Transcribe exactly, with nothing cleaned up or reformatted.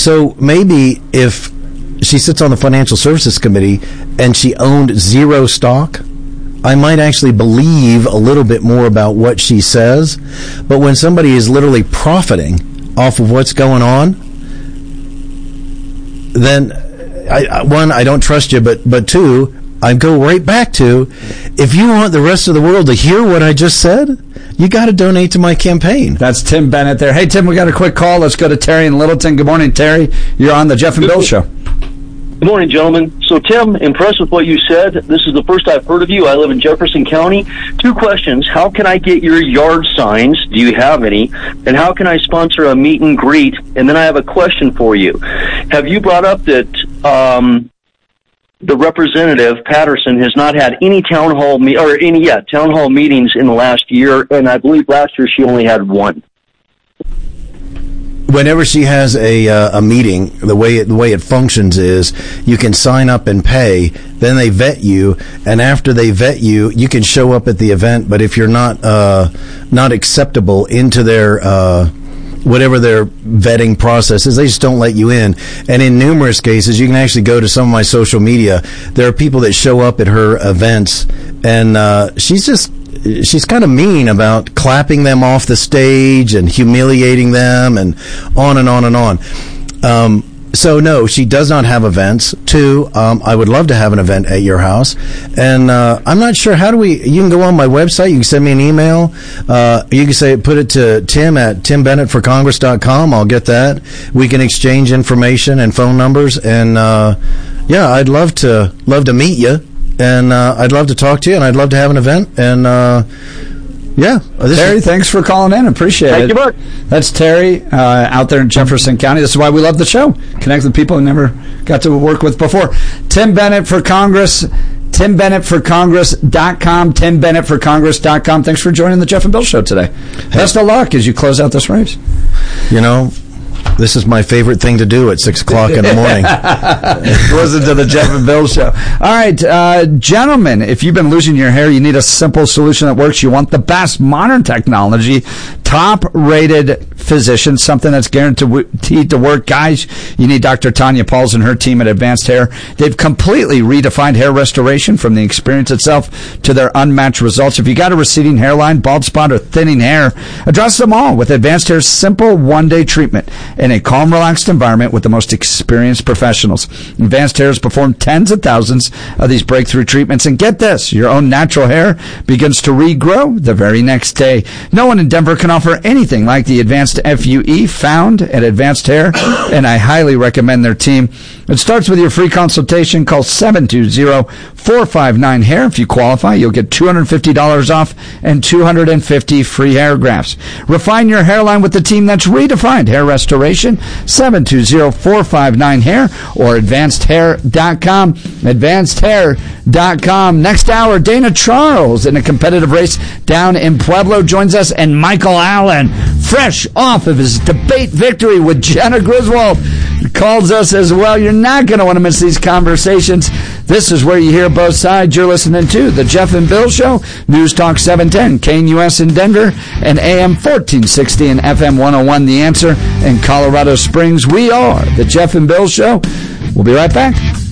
So maybe if she sits on the Financial Services Committee and she owned zero stock, I might actually believe a little bit more about what she says. But when somebody is literally profiting off of what's going on, then, I, I, one, I don't trust you, but, but two, I go right back to, if you want the rest of the world to hear what I just said, you got to donate to my campaign. That's Tim Bennett there. Hey, Tim, we got a quick call. Let's go to Terry in Littleton. Good morning, Terry. You're on the Jeff and Bill Show. Good morning, gentlemen. So, Tim, impressed with what you said. This is the first I've heard of you. I live in Jefferson County. Two questions. How can I get your yard signs? Do you have any? And how can I sponsor a meet and greet? And then I have a question for you. Have you brought up that um, the representative, Patterson, has not had any town hall me- or any yeah, town hall meetings in the last year? And I believe last year she only had one. Whenever she has a uh, a meeting, the way it, the way it functions is you can sign up and pay. Then they vet you, and after they vet you, you can show up at the event. But if you're not uh, not acceptable into their uh, whatever their vetting process is, they just don't let you in. And in numerous cases, you can actually go to some of my social media. There are people that show up at her events, and uh, she's just. She's kind of mean about clapping them off the stage and humiliating them and on and on and on. Um, so, no, she does not have events. Two, um, I would love to have an event at your house. And uh, I'm not sure, how do we, you can go on my website, you can send me an email. Uh, you can say, put it to Tim at tim bennett for congress dot com. I'll get that. We can exchange information and phone numbers. And, uh, yeah, I'd love to love to meet you. And uh, I'd love to talk to you, and I'd love to have an event. And, uh, yeah. Terry, is- thanks for calling in. Appreciate Thank it. you, Mark. That's Terry uh, out there in Jefferson County. This is why we love the show. Connect with people we never got to work with before. Tim Bennett for Congress. tim bennett for congress dot com. tim bennett for congress dot com. Thanks for joining the Jeff and Bill Show today. Hey. Best of luck as you close out this race. You know, this is my favorite thing to do at six o'clock in the morning. Listen to the Jeff and Bill Show. All right, uh, gentlemen, if you've been losing your hair, you need a simple solution that works. You want the best modern technology, top-rated physician, something that's guaranteed to work. Guys, you need Doctor Tanya Pauls and her team at Advanced Hair. They've completely redefined hair restoration, from the experience itself to their unmatched results. If you got a receding hairline, bald spot, or thinning hair, address them all with Advanced Hair's simple one-day treatment in a calm, relaxed environment with the most experienced professionals. Advanced Hair has performed tens of thousands of these breakthrough treatments, and get this, your own natural hair begins to regrow the very next day. No one in Denver can offer anything like the Advanced F U E found at Advanced Hair, and I highly recommend their team. It starts with your free consultation. Call seven two zero, four five nine, hair. If you qualify, you'll get two hundred fifty dollars off and two hundred fifty free hair grafts. Refine your hairline with the team that's redefined hair restoration. seven two zero, four five nine, hair or advanced hair dot com. advanced hair dot com. Next hour, Dana Charles in a competitive race down in Pueblo joins us, and Michael Allen, fresh off of his debate victory with Jenna Griswold, calls us as well. You're not going to want to miss these conversations. This is where you hear both sides. You're listening to The Jeff and Bill Show, News Talk seven ten, K N U S in Denver, and A M fourteen sixty and F M one oh one The Answer in Colorado Springs. We are The Jeff and Bill Show. We'll be right back.